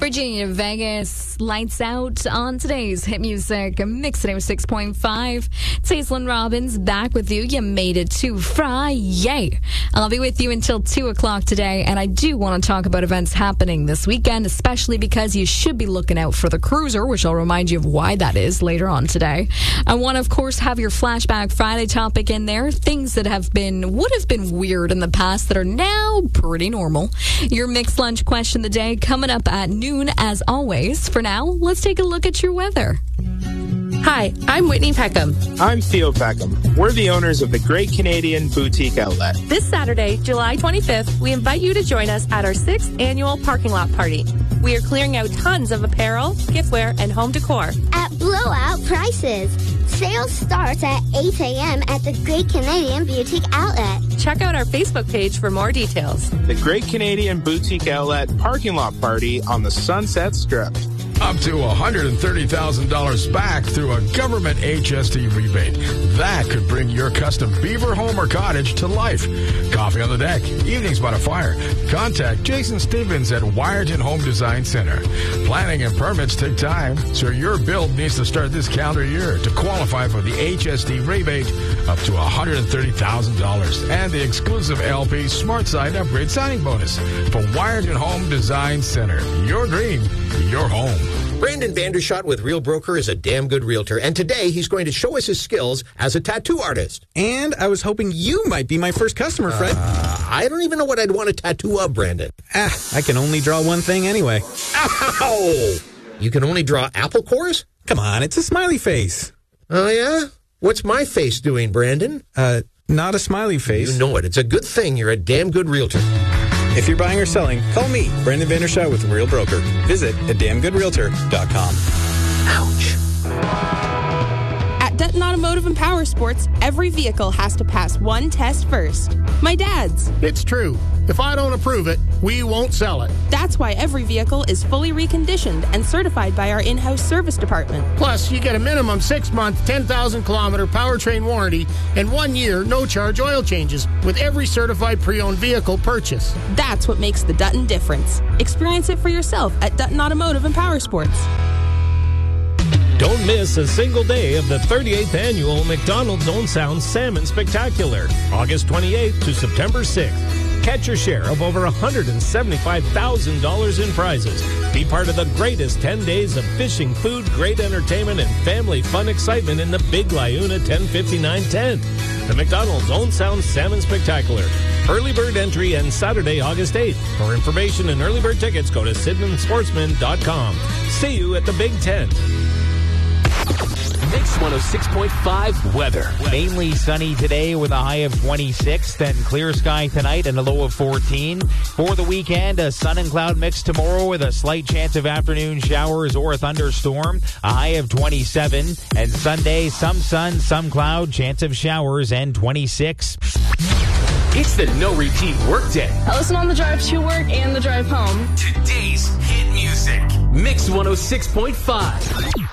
Virginia, Vegas, lights out on today's hit music. Mix 6.5. It's Aislinn Robbins back with you. You made it to Friday. I'll be with you until 2 o'clock today, and I do want to talk about events happening this weekend, especially because you should be looking out for the Cruiser, which I'll remind you of why that is later on today. I want to, of course, have your Flashback Friday topic in there. Things that would have been weird in the past that are now pretty normal. Your mixed lunch question of the day coming up at noon, as always. For now, let's take a look at your weather. Hi, I'm Whitney Peckham. I'm Theo Peckham. We're the owners of the Great Canadian Boutique Outlet. This Saturday, July 25th, we invite you to join us at our 6th annual parking lot party. We are clearing out tons of apparel, giftware, and home decor. At blowout prices. Sales starts at 8 a.m. at the Great Canadian Boutique Outlet. Check out our Facebook page for more details. The Great Canadian Boutique Outlet Parking Lot Party on the Sunset Strip. Up to $130,000 back through a government HST rebate. That could bring your custom beaver home or cottage to life. Coffee on the deck, evenings by the fire. Contact Jason Stevens at Wiarton Home Design Center. Planning and permits take time, so your build needs to start this calendar year to qualify for the HST rebate up to $130,000 and the exclusive LP Smart Side Upgrade Signing Bonus for Wiarton Home Design Center. Your dream, your home. Brandon Vandershot with Real Broker is a damn good realtor, and today he's going to show us his skills as a tattoo artist. And I was hoping you might be my first customer, Fred. I don't even know what I'd want a tattoo of, Brandon. I can only draw one thing anyway. Ow! You can only draw apple cores? Come on, it's a smiley face. Oh, yeah? What's my face doing, Brandon? Not a smiley face. You know it. It's a good thing you're a damn good realtor. If you're buying or selling, call me, Brandon Vandershot with Real Broker. Visit damngoodrealtor.com. Ouch. At Dutton Automotive and Power Sports, every vehicle has to pass one test first. My dad's. It's true. If I don't approve it, we won't sell it. That's why every vehicle is fully reconditioned and certified by our in-house service department. Plus, you get a minimum 6-month, 10,000-kilometer powertrain warranty and 1 year no-charge oil changes with every certified pre-owned vehicle purchase. That's what makes the Dutton difference. Experience it for yourself at Dutton Automotive and Power Sports. Don't miss a single day of the 38th Annual McDonald's Own Sound Salmon Spectacular, August 28th to September 6th. Catch your share of over $175,000 in prizes. Be part of the greatest 10 days of fishing, food, great entertainment, and family fun excitement in the Big Liuna 1059 tent. The McDonald's Own Sound Salmon Spectacular. Early bird entry and Saturday, August 8th. For information and early bird tickets, go to SydneySportsman.com. See you at the Big Tent. Mix 106.5 weather. Mainly sunny today with a high of 26, then clear sky tonight and a low of 14. For the weekend, a sun and cloud mix tomorrow with a slight chance of afternoon showers or a thunderstorm, a high of 27. And Sunday, some sun, some cloud, chance of showers, and 26. It's the No Repeat Workday. I listen on the drive to work and the drive home. Today's hit music. Mix 106.5.